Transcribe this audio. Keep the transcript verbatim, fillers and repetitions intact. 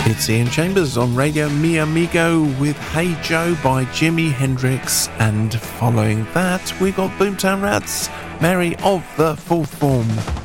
It's Ian Chambers on Radio Mi Amigo with Hey Joe by Jimi Hendrix, and following that we got Boomtown Rats, Mary of the Fourth Form.